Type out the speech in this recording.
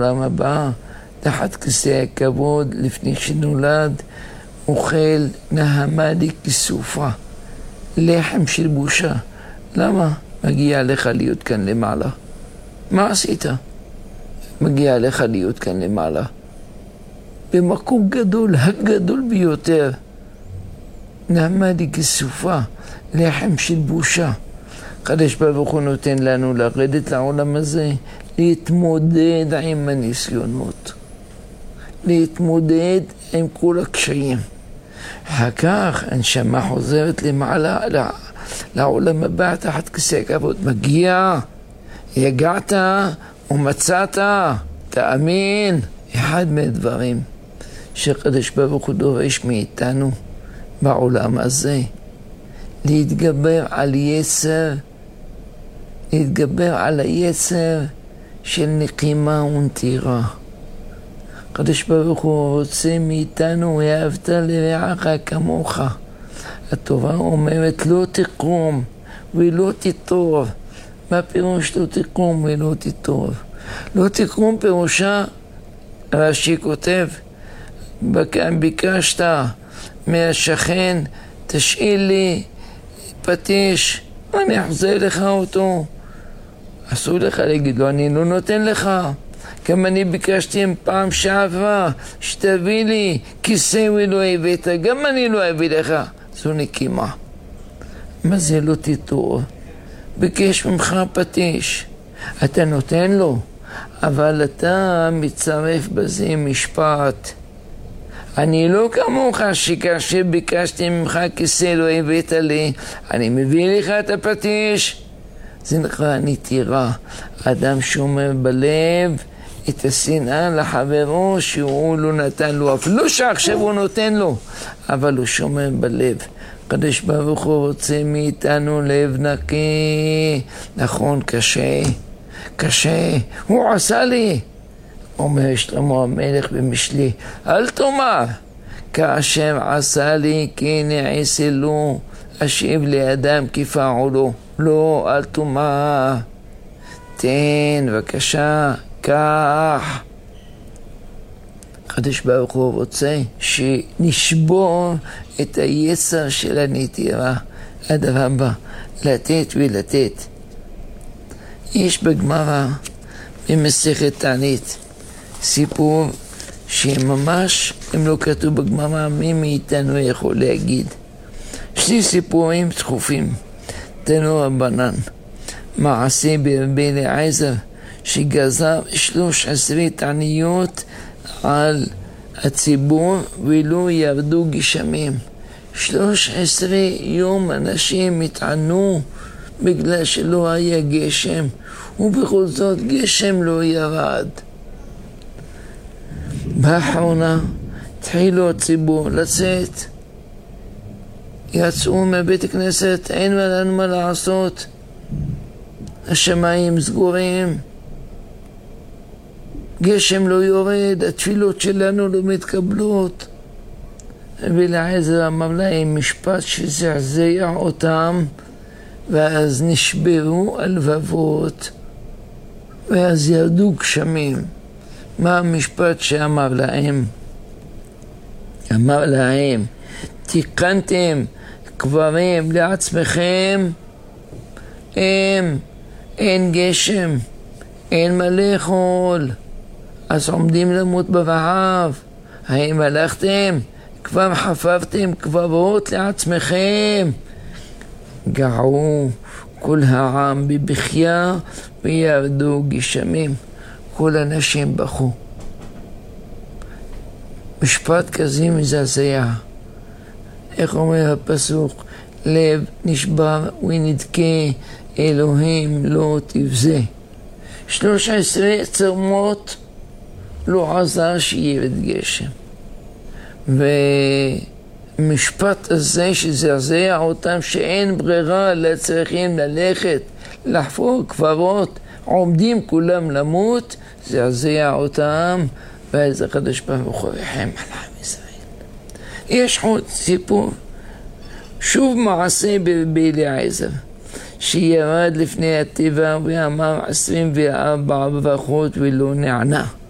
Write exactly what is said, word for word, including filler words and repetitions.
בעולם הבא, תחת כיסא הכבוד, לפני שנולד, אוכל נהמדי כסופה, לחם של בושה. למה? מגיע לך להיות כאן למעלה. מה עשית? מגיע לך להיות כאן למעלה. במקום גדול, הגדול ביותר. נעמדי כסופה, לחם של בושה. הקדוש ברוך הוא נותן לנו לרדת לעולם הזה, להתמודד עם הניסיונות. להתמודד עם כל הקשיים. אחר כך הנשמה חוזרת למעלה, לעולם הבא, תחת כיסא הכבוד. מגיע, הגעת ומצאת, תאמין. אחד מהדברים שהקדוש ברוך הוא דורש מאיתנו בעולם הזה, להתגבר על יצר, להתגבר על היצר של נקימה ונטירה. הקדוש ברוך הוא רוצה מאיתנו, ואהבת לרעך כמוך. התורה אומרת לא תקום ולא תטוב. מה פירוש לא תקום ולא תטוב? לא תקום פירושה, רש"י כותב, ביקשת מהשכן, תשאיל לי פטיש, אני אחזיר לך אותו. אסור לך להגיד לו, אני לא נותן לך. גם אני ביקשתי פעם שעברה, שתביא לי כיסא ולא הבאת, גם אני לא אביא לך. זו נקימה. מה זה לא תטור? ביקש ממך פטיש, אתה נותן לו, אבל אתה מצרף בזה משפט. אני לא כמוך שכאשר ביקשתי ממך כיסא לא הבאת לי, אני מביא לך את הפטיש. זה נקרא נטירה. אדם שומר בלב את השנאה לחברו שהוא לא נתן לו, אפילו שעכשיו הוא נותן לו, אבל הוא שומר בלב. הקדוש ברוך הוא רוצה מאיתנו לב נקי. נכון, קשה, קשה, הוא עשה לי. אומר שלמה המלך במשלי, אל תאמר, כאשר עשה לי כן יעשה לו, אשיב לאדם כפעולו. לא, אל תאמר, תן, בבקשה, כך. הקדוש ברוך הוא רוצה שנשבור את היצר של הנטירה. הדבר הבא, לתת ולתת. יש בגמרא במסכת תענית סיפור שממש, אם לא כתוב בגמרא, מי מאיתנו יכול להגיד. שני סיפורים דחופים. תנו רבנן, מעשה ברבי אליעזר שגזר שלוש עשרה תעניות על הציבור ולא ירדו גשמים. שלוש עשרה יום אנשים התענו בגלל שלא היה גשם, ובכל זאת גשם לא ירד. באחרונה התחילו הציבור לצאת, יצאו מבית הכנסת, אין לנו מה לעשות, השמיים סגורים, גשם לא יורד, התפילות שלנו לא מתקבלות. ואליעזר אמר להם משפט שזעזע אותם, ואז נשברו הלבבות, ואז ירדו גשמים. מה המשפט שאמר להם? אמר להם, תיקנתם קברים לעצמכם, הם, אין גשם, אין מה לאכול, אז עומדים למות ברעב. האם הלכתם? כבר חפרתם קברות לעצמכם? געו כל העם בבכייה וירדו גשמים. כל אנשים בכו. משפט כזה מזעזע. איך אומר הפסוק? לב נשבר ונדכה, אלוהים לא תבזה. שלוש עשרה צומות לא עזר שירד גשם. ומשפט הזה שזעזע אותם שאין ברירה, לא צריכים ללכת לחפור קברות, עומדים כולם למות, זעזע אותם, ואז הקדוש ברוך הוא רחם על עם ישראל. יש עוד סיפור, שוב מעשה ברבי אליעזר, שירד לפני הטבע ואמר עשרים וארבע ברכות ולא נענה.